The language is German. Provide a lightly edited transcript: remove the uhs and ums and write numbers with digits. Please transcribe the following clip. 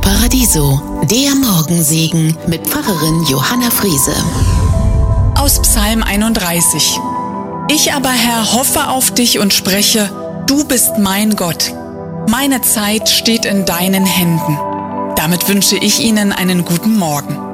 Paradiso, der Morgensegen mit Pfarrerin Johanna Friese. Aus Psalm 31. Ich aber, Herr, hoffe auf dich und spreche, du bist mein Gott. Meine Zeit steht in deinen Händen. Damit wünsche ich Ihnen einen guten Morgen.